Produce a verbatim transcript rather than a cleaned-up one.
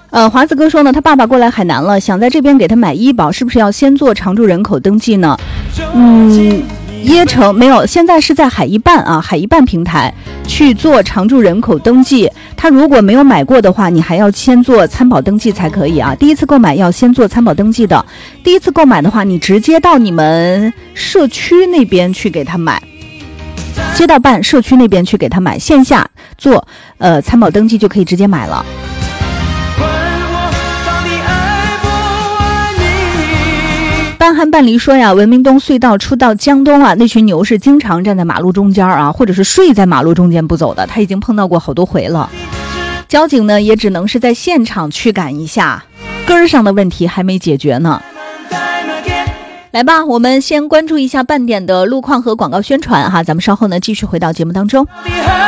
呃，华子哥说呢，他爸爸过来海南了，想在这边给他买医保，是不是要先做常住人口登记呢？嗯，椰城没有，现在是在海一办啊，海一办平台去做常住人口登记。他如果没有买过的话，你还要先做参保登记才可以啊。第一次购买要先做参保登记的。第一次购买的话，你直接到你们社区那边去给他买。街道办社区那边去给他买，线下做呃参保登记就可以直接买了。半汉半离说呀，文明东隧道出到江东啊，那群牛是经常站在马路中间啊，或者是睡在马路中间不走的，他已经碰到过好多回了。交警呢也只能是在现场驱赶一下，根儿上的问题还没解决呢。来吧，我们先关注一下半点的路况和广告宣传哈，咱们稍后呢继续回到节目当中。